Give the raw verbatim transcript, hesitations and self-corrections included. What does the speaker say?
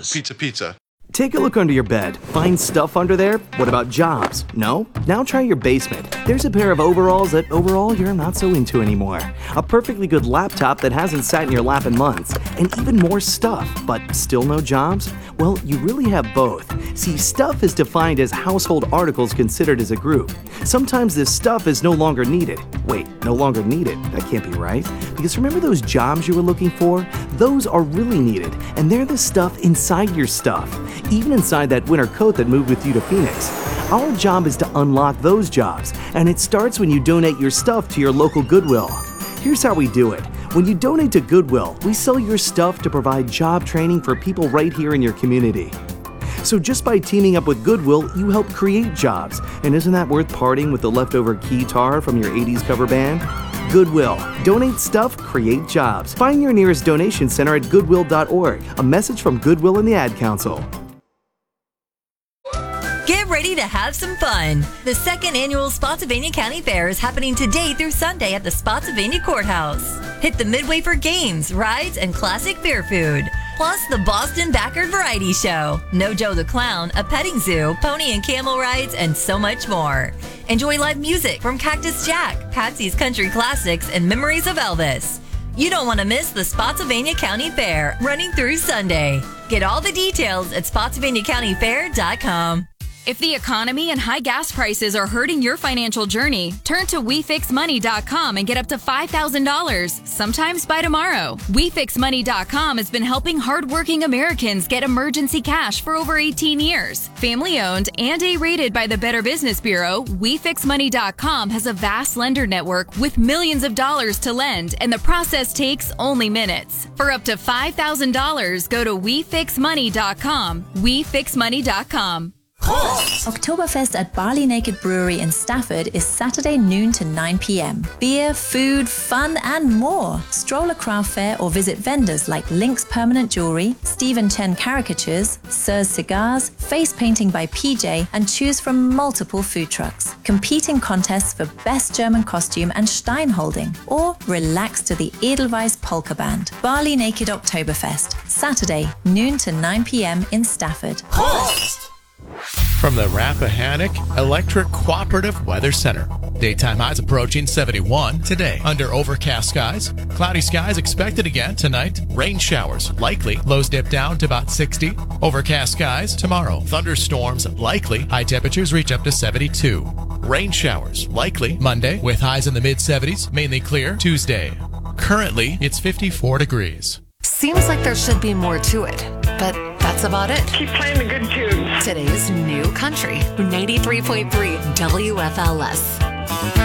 pizzas. Pizza, pizza. Take a look under your bed. Find stuff under there? What about jobs? No? Now try your basement. There's a pair of overalls that overall you're not so into anymore. A perfectly good laptop that hasn't sat in your lap in months. And even more stuff, but still no jobs? Well, you really have both. See, stuff is defined as household articles considered as a group. Sometimes this stuff is no longer needed. Wait, no longer needed? That can't be right. Because remember those jobs you were looking for? Those are really needed, and they're the stuff inside your stuff. Even inside that winter coat that moved with you to Phoenix. Our job is to unlock those jobs, and it starts when you donate your stuff to your local Goodwill. Here's how we do it. When you donate to Goodwill, we sell your stuff to provide job training for people right here in your community. So just by teaming up with Goodwill, you help create jobs. And isn't that worth parting with the leftover keytar from your eighties cover band? Goodwill. Donate stuff, create jobs. Find your nearest donation center at goodwill dot org. A message from Goodwill and the Ad Council. Get ready to have some fun. The second annual Spotsylvania County Fair is happening today through Sunday at the Spotsylvania Courthouse. Hit the Midway for games, rides, and classic fair food. Plus the Boston Backard Variety Show, No Joe the Clown, a petting zoo, pony and camel rides, and so much more. Enjoy live music from Cactus Jack, Patsy's Country Classics, and Memories of Elvis. You don't want to miss the Spotsylvania County Fair running through Sunday. Get all the details at spotsylvania county fair dot com. If the economy and high gas prices are hurting your financial journey, turn to we fix money dot com and get up to five thousand dollars, sometimes by tomorrow. we fix money dot com has been helping hardworking Americans get emergency cash for over eighteen years. Family-owned and A-rated by the Better Business Bureau, we fix money dot com has a vast lender network with millions of dollars to lend, and the process takes only minutes. For up to five thousand dollars, go to we fix money dot com. we fix money dot com. Oktoberfest at Barley Naked Brewery in Stafford is Saturday noon to nine p.m. Beer, food, fun, and more. Stroll a craft fair or visit vendors like Link's Permanent Jewelry, Stephen Chen Caricatures, Sir's Cigars, Face Painting by P J, and choose from multiple food trucks. Compete in contests for Best German Costume and Stein Holding, or relax to the Edelweiss Polka Band. Barley Naked Oktoberfest, Saturday, noon to nine p.m. in Stafford. From the Rappahannock Electric Cooperative Weather Center. Daytime highs approaching seventy-one today. Under overcast skies. Cloudy skies expected again tonight. Rain showers likely. Lows dip down to about sixty. Overcast skies tomorrow. Thunderstorms likely. High temperatures reach up to seventy-two. Rain showers likely Monday with highs in the mid seventies. Mainly clear Tuesday. Currently, it's fifty-four degrees. Seems like there should be more to it, but that's about it. Keep playing the good tunes. Today's New Country, ninety-three point three W F L S.